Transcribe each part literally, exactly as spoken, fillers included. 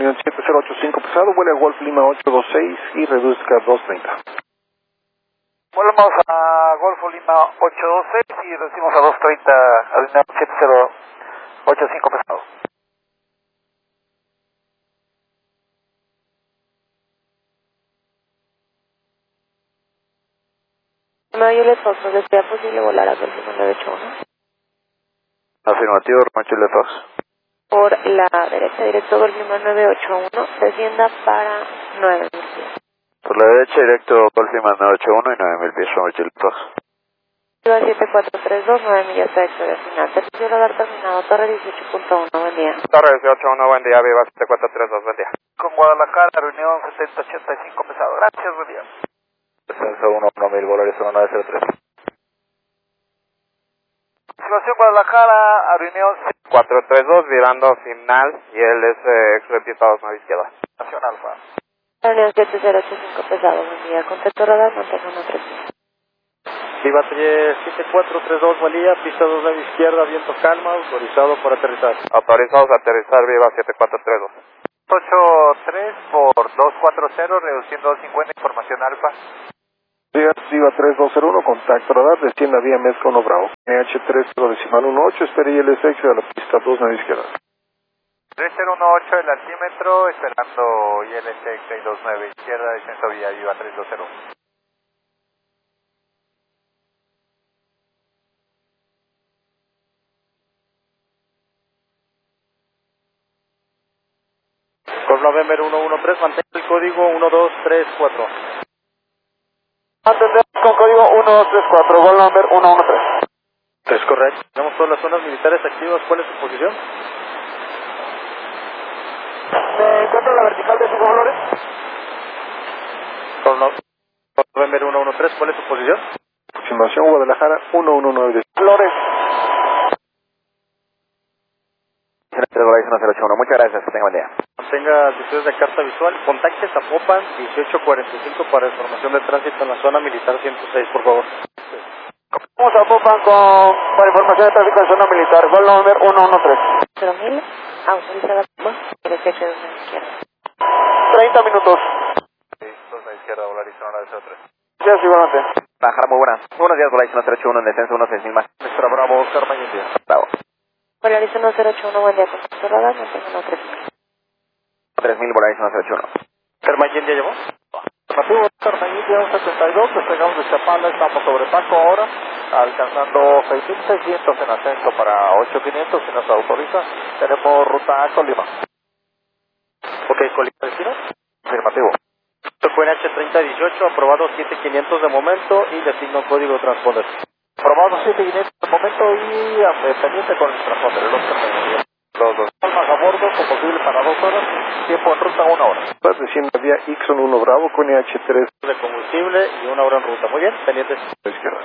reunión siete cero ocho cinco pesado, vuela a Golf Lima ocho dos seis y reduzca a dos treinta. Volvemos a Golfo Lima ocho dos seis y reducimos a dos treinta, avión siete cero ocho cinco pesado. Juliet Fox, ¿nos sería posible volar a Golf Lima nueve ocho uno? Afirmativo, Juliet Fox. Por la derecha, directo Golf Lima nueve ocho uno, descienda para nueve mil pies. Por la derecha, directo Golf Lima nueve ocho uno y nueve mil pies, Juliet Fox. siete cuatro tres dos, nueve millas de victoria final. Servicio radar terminado, torre dieciocho punto uno, buen día. Torre dieciocho punto uno, buen día, Viva siete cuatro tres dos, buen día. Con Guadalajara, reunión setenta ochenta y cinco pesado, gracias, buen día. Descenso uno uno mil, volar uno nueve cero tres. Situación Guadalajara, a reunión cuatro tres dos, virando final, y él es eh, ex Estados Unidos izquierda. Nación Alfa. Reunión siete cero ocho cinco pesado, buen día. Contacto radar, mantenga uno tres mil. Viva siete cuatro tres dos, buen día, pista dos lado izquierda, viento calma, autorizado por aterrizar. Autorizados a aterrizar, Viva siete cuatro tres dos. ocho tres por dos cuatro cero, reduciendo dos cincuenta, información Alfa. Viva tres dos cero uno, contacto radar, descienda vía Mezca uno Bravo. N H tres cero decimal uno ocho, espere I L S X a la pista dos nueve izquierda. tres cero uno ocho el altímetro, esperando I L S X seis dos nueve izquierda, descenso vía Viva tres dos cero uno. Golf November uno uno tres, mantén el código uno dos tres cuatro. Atendemos con código uno dos tres cuatro, Golf November uno uno tres. Es correcto. Tenemos todas las zonas militares activas. ¿Cuál es su posición? ¿Me encuentro la vertical de cinco Flores? Golf November uno uno tres, ¿cuál es su posición? Aproximación Guadalajara uno uno nueve. Flores. uno cero ocho uno, muchas gracias, que tenga buen día. Mantenga actitudes de carta visual. Contacte Zapopan dieciocho cuarenta y cinco para información de tránsito en la zona militar ciento seis, por favor. Vamos a Zapopan con para información de tráfico en zona militar, Golf November uno uno tres. cero mil, autorizada por derecha de una izquierda. treinta minutos. dos a la izquierda, volar nueve cero tres. Gracias, igualmente. Bajar, muy buenas. Buenos días, volar uno cero ocho uno en descenso, uno seis mil más. Extra Bravo, Oscar Mañez. Bravo. Polaris uno cero ocho uno, buen día, contacto radar, mantenga uno tres mil. tres mil, Polaris uno cero ocho uno. ¿Termayen ya llegó? Afirmativo, Termayen ya setenta y dos, despegamos de Chapala, estamos sobre Paco ahora, alcanzando seis mil seiscientos en ascenso para ocho mil quinientos, si nos autoriza, tenemos ruta a Colima. Ok, Colima, destino. Afirmativo. Tocó en H treinta dieciocho, aprobado siete mil quinientos de momento y le asigno código transponder. Aprobado siete mil quinientos de momento y eh, pendiente con el transponder, el Oscar. Los dos almas a bordo, con posible para dos horas, tiempo en ruta una hora. Descienda vía Ixon uno Bravo con N H tres de combustible y una hora en ruta. Muy bien, pendientes. izquierda.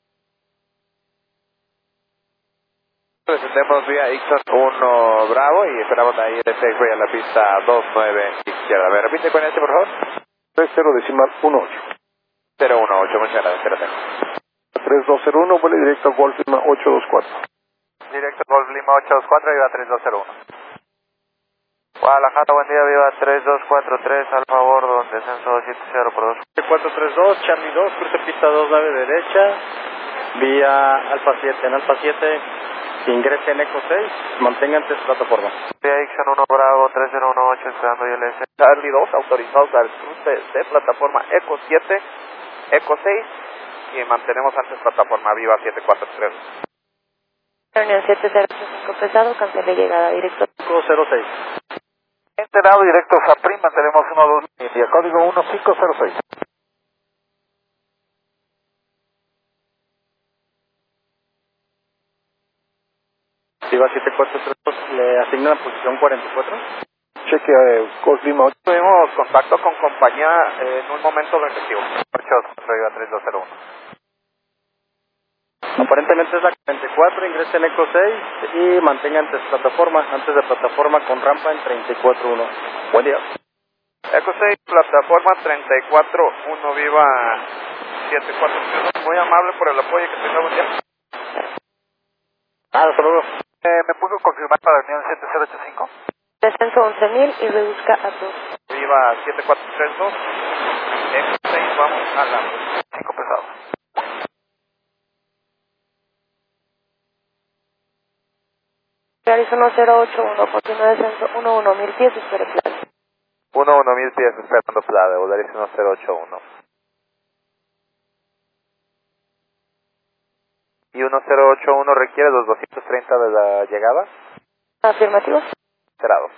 Presentemos vía Ixon uno Bravo y esperamos ahí el X-Ray a la pista dos nueve izquierda. A ver, repite con este, por favor. tres cero decimal uno ocho. cero uno ocho, muchas gracias, espérate. tres dos cero uno, vuela directo a Golf Lima ocho dos cuatro. Directo Golf Lima ocho dos cuatro, viva tres dos cero uno. Guadalajara, buen día, viva tres dos cuatro tres, Alfa bordo, descenso dos siete cero por dos. cuatro tres dos, Charlie dos, cruce pista dos nave derecha, vía Alfa siete. En Alfa siete, ingrese en Eco seis, mantenga antes plataforma. Vía Ixon uno Bravo, tres cero uno ocho, esperando I L S. Charlie dos, autorizados al cruce de plataforma Eco siete, Eco seis, y mantenemos antes plataforma viva siete cuatro tres. Reunión siete cero cinco pesado, cancele llegada, directo. cinco cero seis. Enterado, directo Saprim, mantenemos uno dos y el código uno cinco cero seis. Viva siete cuatro tres dos, le asigna la posición cuarenta y cuatro. Cheque eh, Golf Lima ocho. Tuvimos contacto con compañía eh, en un momento reflexivo. ocho dos cuatro, viva tres dos cero uno. Aparentemente es la cuarenta y cuatro, ingrese en Eco seis y mantenga antes plataforma, antes de plataforma con rampa en treinta y cuatro uno. Buen día. Eco seis, plataforma treinta y cuatro uno, viva siete cuatro tres. Muy amable por el apoyo, que tenga buen día. Ah, hasta luego. Eh, ¿Me pudo confirmar para la reunión siete cero ocho cinco? tres descenso once mil y reduzca a dos. Viva siete cuatro tres dos, Eco seis, vamos a la cinco pesado. Realiza uno cero ocho uno, continúa descenso uno uno mil pies, espere plano. uno uno mil pies esperando Plade, Volaris uno cero ocho uno. ¿Y uno cero ocho uno requiere los doscientos treinta de la llegada? Afirmativo. Cerrado.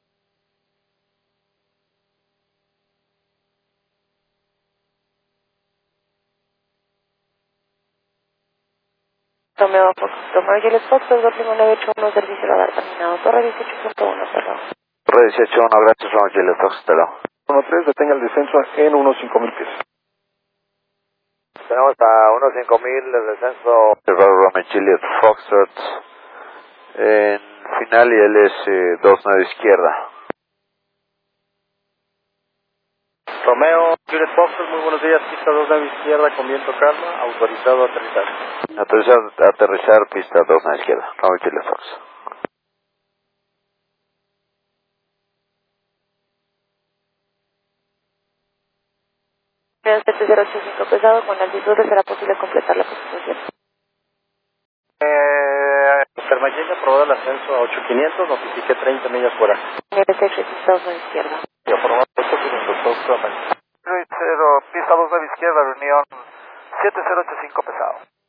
Romeo Fox, Romeo Juliet Fox, dos dos nueve ocho uno, servicio radar terminado, torre dieciocho punto uno, cerrado. Torre dieciocho punto uno, gracias, Romeo Juliet Fox, cerrado. uno tres, detenga el descenso en uno cinco mil pies. Tenemos a uno cinco mil de descenso. Romeo Juliet Foxtrot en final y él es eh, dos nueve izquierda. Romeo, Juliet Foxtrot, muy buenos días, pista dos nueve izquierda con viento calma, autorizado a aterrizar. Autorizado a aterrizar, pista dos nueve izquierda, Romeo Juliet Fox. siete cero ocho cinco pesado, con altitud será posible completar la constitución. Eh, Permayena, aprobado el ascenso a ocho mil quinientos, notifique treinta millas fuera. N R C pista dos nueve izquierda. Y aprobado ocho mil quinientos, pista dos nueve izquierda, reunión siete cero ocho cinco pesado.